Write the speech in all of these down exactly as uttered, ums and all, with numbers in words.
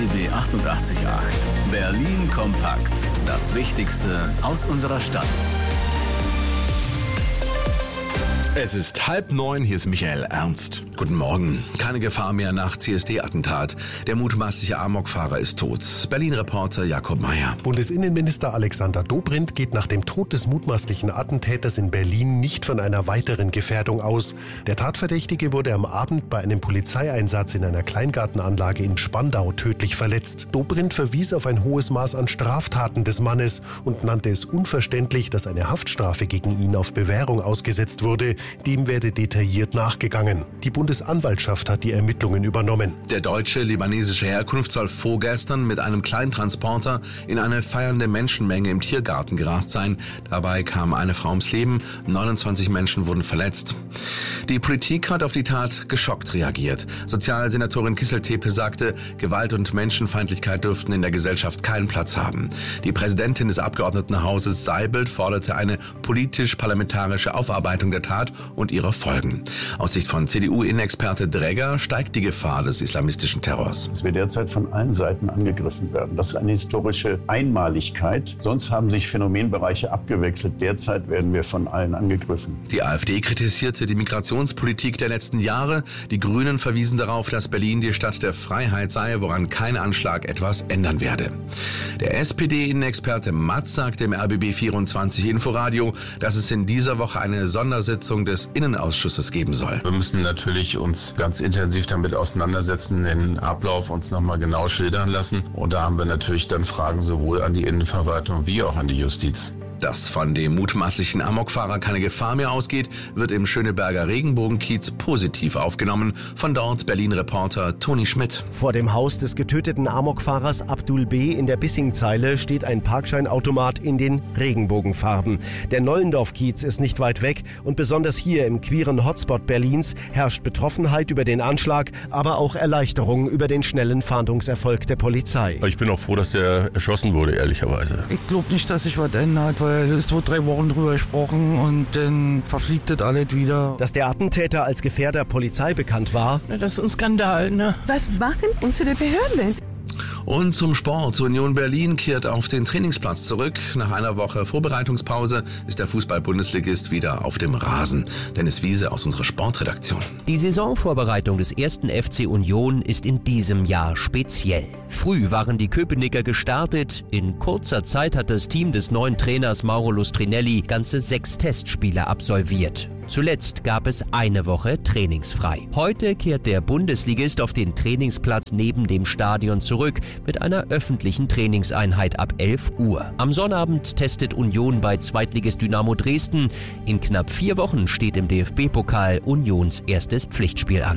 B achtundachtzig Komma acht. Berlin kompakt. Das Wichtigste aus unserer Stadt. Es ist halb neun, hier ist Michael Ernst. Guten Morgen. Keine Gefahr mehr nach C S D-Attentat. Der mutmaßliche Amokfahrer ist tot. Berlin-Reporter Jakob Meyer. Bundesinnenminister Alexander Dobrindt geht nach dem Tod des mutmaßlichen Attentäters in Berlin nicht von einer weiteren Gefährdung aus. Der Tatverdächtige wurde am Abend bei einem Polizeieinsatz in einer Kleingartenanlage in Spandau tödlich verletzt. Dobrindt verwies auf ein hohes Maß an Straftaten des Mannes und nannte es unverständlich, dass eine Haftstrafe gegen ihn auf Bewährung ausgesetzt wurde. Dem werde detailliert nachgegangen. Die Bundesanwaltschaft hat die Ermittlungen übernommen. Der Deutsche libanesische Herkunft soll vorgestern mit einem Kleintransporter in eine feiernde Menschenmenge im Tiergarten gerast sein. Dabei kam eine Frau ums Leben, neunundzwanzig Menschen wurden verletzt. Die Politik hat auf die Tat geschockt reagiert. Sozialsenatorin Kisseltepe sagte, Gewalt und Menschenfeindlichkeit dürften in der Gesellschaft keinen Platz haben. Die Präsidentin des Abgeordnetenhauses Seibelt forderte eine politisch-parlamentarische Aufarbeitung der Tat und ihrer Folgen. Aus Sicht von C D U-Innenexperte Dregger steigt die Gefahr des islamistischen Terrors. Dass wir derzeit von allen Seiten angegriffen werden. Das ist eine historische Einmaligkeit. Sonst haben sich Phänomenbereiche abgewechselt. Derzeit werden wir von allen angegriffen. Die AfD kritisierte die Migrationspolitik der letzten Jahre. Die Grünen verwiesen darauf, dass Berlin die Stadt der Freiheit sei, woran kein Anschlag etwas ändern werde. Der S P D-Innenexperte Matz sagte im R B B vierundzwanzig Inforadio, dass es in dieser Woche eine Sondersitzung des Innenausschusses geben soll. Wir müssen natürlich uns ganz intensiv damit auseinandersetzen, den Ablauf uns nochmal genau schildern lassen. Und da haben wir natürlich dann Fragen sowohl an die Innenverwaltung wie auch an die Justiz. Dass von dem mutmaßlichen Amokfahrer keine Gefahr mehr ausgeht, wird im Schöneberger Regenbogenkiez positiv aufgenommen. Von dort Berlin-Reporter Toni Schmidt. Vor dem Haus des getöteten Amokfahrers Abdul B. in der Bissingzeile steht ein Parkscheinautomat in den Regenbogenfarben. Der Nollendorf-Kiez ist nicht weit weg und besonders hier im queeren Hotspot Berlins herrscht Betroffenheit über den Anschlag, aber auch Erleichterung über den schnellen Fahndungserfolg der Polizei. Ich bin auch froh, dass der erschossen wurde, ehrlicherweise. Ich glaube nicht, dass sich was ändert, weil es wurde drei Wochen drüber gesprochen und dann verfliegt das alles wieder. Dass der Attentäter als Gefährder Polizei bekannt war. Das ist ein Skandal, ne? Was machen unsere Behörden denn? Und zum Sport. Union Berlin kehrt auf den Trainingsplatz zurück. Nach einer Woche Vorbereitungspause ist der Fußball-Bundesligist wieder auf dem Rasen. Dennis Wiese aus unserer Sportredaktion. Die Saisonvorbereitung des ersten F C Union ist in diesem Jahr speziell. Früh waren die Köpenicker gestartet. In kurzer Zeit hat das Team des neuen Trainers Mauro Lustrinelli ganze sechs Testspiele absolviert. Zuletzt gab es eine Woche trainingsfrei. Heute kehrt der Bundesligist auf den Trainingsplatz neben dem Stadion zurück mit einer öffentlichen Trainingseinheit ab elf Uhr. Am Sonnabend testet Union bei Zweitligist Dynamo Dresden. In knapp vier Wochen steht im D F B-Pokal Unions erstes Pflichtspiel an.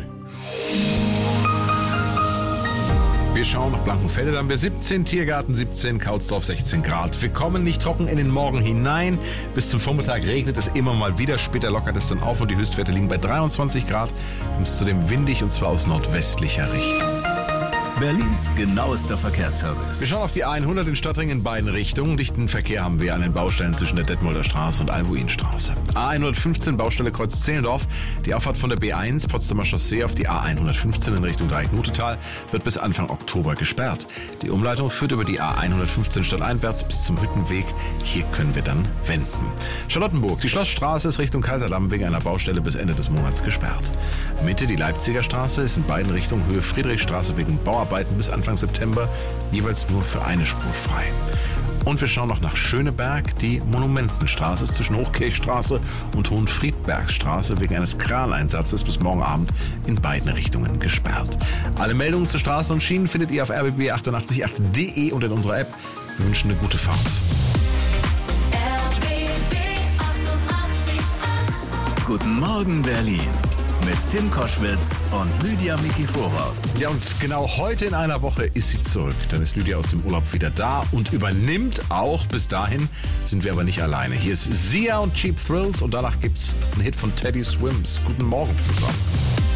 Wir schauen nach Blankenfelde, da haben wir siebzehn, Tiergarten siebzehn, Kautsdorf sechzehn Grad. Wir kommen nicht trocken in den Morgen hinein. Bis zum Vormittag regnet es immer mal wieder. Später lockert es dann auf und die Höchstwerte liegen bei dreiundzwanzig Grad. Es ist zudem windig und zwar aus nordwestlicher Richtung. Berlins genauester Verkehrsservice. Wir schauen auf die A hundert in Stadtring in beiden Richtungen. Dichten Verkehr haben wir an den Baustellen zwischen der Detmolder Straße und Albuinstraße. A hundertfünfzehn Baustelle Kreuz Zehlendorf. Die Auffahrt von der B eins Potsdamer Chaussee auf die A hundertfünfzehn in Richtung Dreieck-Nutetal wird bis Anfang Oktober gesperrt. Die Umleitung führt über die A hundertfünfzehn stadteinwärts bis zum Hüttenweg. Hier können wir dann wenden. Charlottenburg. Die Schlossstraße ist Richtung Kaiserdamm wegen einer Baustelle bis Ende des Monats gesperrt. Mitte die Leipziger Straße ist in beiden Richtungen Höhe Friedrichstraße wegen Bauarbeiten bis Anfang September jeweils nur für eine Spur frei. Und wir schauen noch nach Schöneberg. Die Monumentenstraße ist zwischen Hochkirchstraße und Hohenfriedbergstraße wegen eines Kraneinsatzes bis morgen Abend in beiden Richtungen gesperrt. Alle Meldungen zu Straßen und Schienen findet ihr auf r b b achtundachtzig Komma acht punkt d e und in unserer App. Wir wünschen eine gute Fahrt. R B B achtundachtzig Komma acht. Guten Morgen Berlin. Mit Tim Koschwitz und Lydia Mikiforov. Ja, und genau heute in einer Woche ist sie zurück. Dann ist Lydia aus dem Urlaub wieder da und übernimmt auch. Bis dahin sind wir aber nicht alleine. Hier ist Sia und Cheap Thrills und danach gibt's einen Hit von Teddy Swims. Guten Morgen zusammen.